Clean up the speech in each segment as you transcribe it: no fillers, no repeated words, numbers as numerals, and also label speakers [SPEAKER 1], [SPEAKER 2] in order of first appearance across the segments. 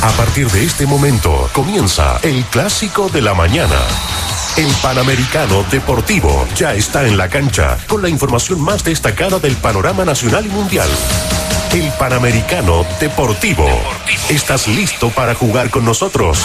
[SPEAKER 1] A partir de este momento comienza el clásico de la mañana. El Panamericano Deportivo ya está en la cancha con la información más destacada del panorama nacional y mundial. El Panamericano Deportivo. ¿Estás listo para jugar con nosotros?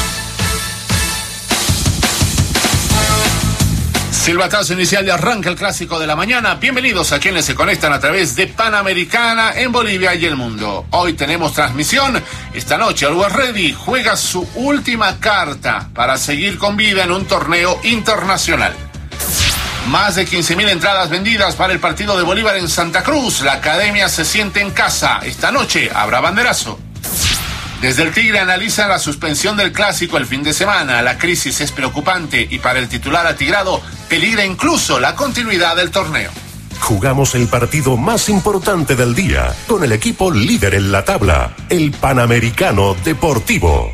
[SPEAKER 2] Silbatazo inicial de arranca el clásico de la mañana. Bienvenidos a quienes se conectan a través de Panamericana en Bolivia y el mundo. Hoy tenemos transmisión. Esta noche Always Ready juega su última carta para seguir con vida en un torneo internacional. Más de 15.000 entradas vendidas para el partido de Bolívar en Santa Cruz. La academia se siente en casa. Esta noche habrá banderazo. Desde el Tigre analizan la suspensión del clásico el fin de semana. La crisis es preocupante y para el titular atigrado peligra incluso la continuidad del torneo.
[SPEAKER 1] Jugamos el partido más importante del día con el equipo líder en la tabla, el Panamericano Deportivo.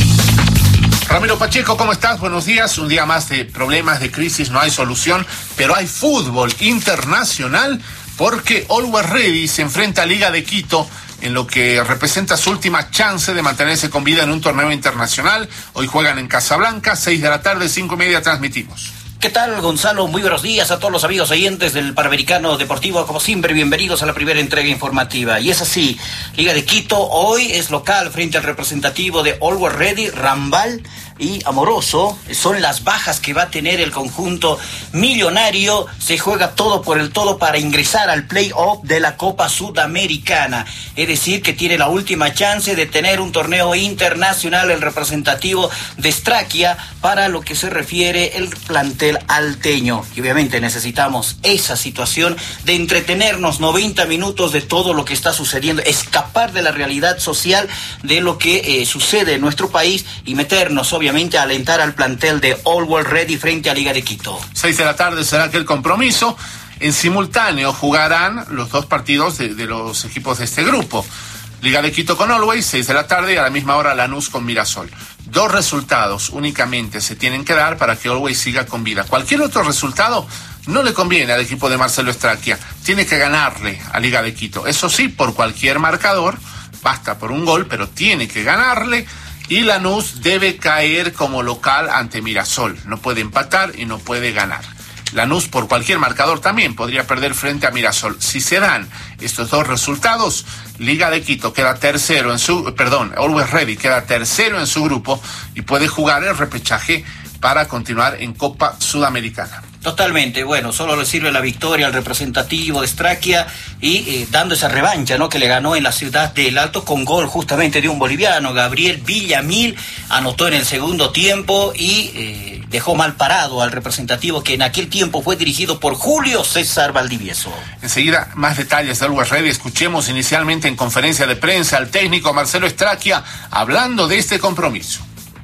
[SPEAKER 2] Ramiro Pacheco, ¿cómo estás? Buenos días. Un día más de problemas, de crisis, no hay solución, pero hay fútbol internacional porque Always Ready se enfrenta a Liga de Quito en lo que representa su última chance de mantenerse con vida en un torneo internacional. Hoy juegan en Casablanca, 6 de la tarde, 5:30 transmitimos.
[SPEAKER 3] ¿Qué tal, Gonzalo? Muy buenos días a todos los amigos oyentes del Panamericano Deportivo. Como siempre, bienvenidos a la primera entrega informativa. Y es así, Liga de Quito hoy es local frente al representativo de Always Ready, Rambal y Amoroso. Son las bajas que va a tener el conjunto millonario. Se juega todo por el todo para ingresar al play-off de la Copa Sudamericana. Es decir, que tiene la última chance de tener un torneo internacional el representativo de Straquia para lo que se refiere el plantel alteño. Y obviamente necesitamos esa situación de entretenernos 90 minutos de todo lo que está sucediendo, escapar de la realidad social de lo que sucede en nuestro país y meternos obviamente a alentar al plantel de Always Ready frente a Liga de Quito.
[SPEAKER 2] 6 de la tarde será aquel compromiso. En simultáneo jugarán los dos partidos de los equipos de este grupo. Liga de Quito con Always, 6 de la tarde, y a la misma hora Lanús con Mirasol. 2 resultados únicamente se tienen que dar para que Always siga con vida. Cualquier otro resultado no le conviene al equipo de Marcelo Straquia. Tiene que ganarle a Liga de Quito. Eso sí, por cualquier marcador, basta por un gol, pero tiene que ganarle. Y Lanús debe caer como local ante Mirasol. No puede empatar y no puede ganar. Lanús por cualquier marcador también podría perder frente a Mirasol. Si se dan estos dos resultados, Liga de Quito queda tercero Always Ready queda tercero en su grupo y puede jugar el repechaje para continuar en Copa Sudamericana.
[SPEAKER 3] Totalmente, bueno, solo le sirve la victoria al representativo de Straquia y dando esa revancha, ¿no?, que le ganó en la ciudad del Alto con gol justamente de un boliviano. Gabriel Villamil anotó en el segundo tiempo y dejó mal parado al representativo que en aquel tiempo fue dirigido por Julio César Valdivieso.
[SPEAKER 2] Enseguida, más detalles de Always Ready. Escuchemos inicialmente en conferencia de prensa al técnico Marcelo Straquia hablando de este compromiso.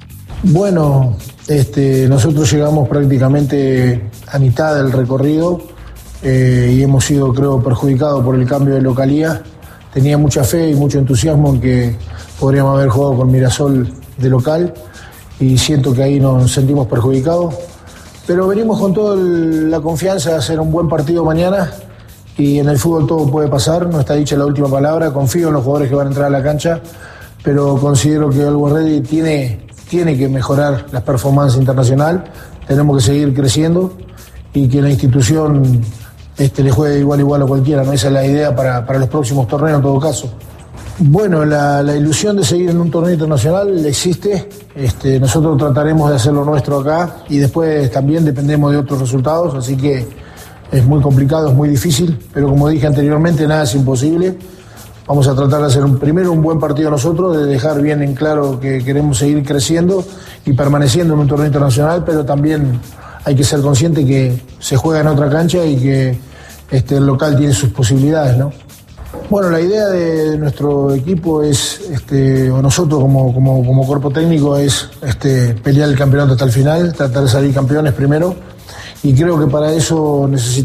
[SPEAKER 4] Bueno, nosotros llegamos prácticamente a mitad del recorrido y hemos sido, creo, perjudicados por el cambio de localía. Tenía mucha fe y mucho entusiasmo en que podríamos haber jugado con Mirasol de local y siento que ahí nos sentimos perjudicados. Pero venimos con toda la confianza de hacer un buen partido mañana y en el fútbol todo puede pasar, no está dicha la última palabra. Confío en los jugadores que van a entrar a la cancha, pero considero que Always Ready tiene que mejorar la performance internacional, tenemos que seguir creciendo y que la institución le juegue igual a cualquiera, ¿no? Esa es la idea para los próximos torneos en todo caso. Bueno, la ilusión de seguir en un torneo internacional existe, nosotros trataremos de hacer lo nuestro acá y después también dependemos de otros resultados, así que es muy complicado, es muy difícil, pero como dije anteriormente, nada es imposible. Vamos a tratar de hacer primero un buen partido nosotros, de dejar bien en claro que queremos seguir creciendo y permaneciendo en un torneo internacional, pero también hay que ser consciente que se juega en otra cancha y que el local tiene sus posibilidades, ¿no? Bueno, la idea de nuestro equipo es, o nosotros como cuerpo técnico, es pelear el campeonato hasta el final, tratar de salir campeones primero, y creo que para eso necesitamos